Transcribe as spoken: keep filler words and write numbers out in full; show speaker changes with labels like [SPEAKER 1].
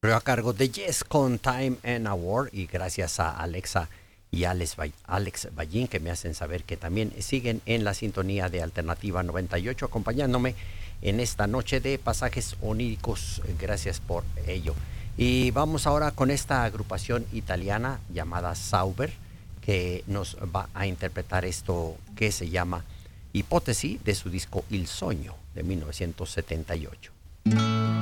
[SPEAKER 1] Pero a cargo de Yes con Time and Award y gracias a Alexa y Alex, Bay- Alex Ballín que me hacen saber que también siguen en la sintonía de Alternativa noventa y ocho acompañándome en esta noche de pasajes oníricos. Gracias por ello. Y vamos ahora con esta agrupación italiana llamada Sauber que nos va a interpretar esto que se llama Hipótesis de su disco Il Sogno de mil novecientos setenta y ocho.